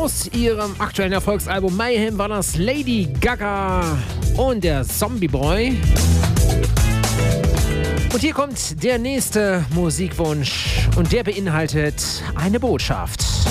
Aus ihrem aktuellen Erfolgsalbum Mayhem war das Lady Gaga und der Zombie Boy. Und hier kommt der nächste Musikwunsch und der beinhaltet eine Botschaft.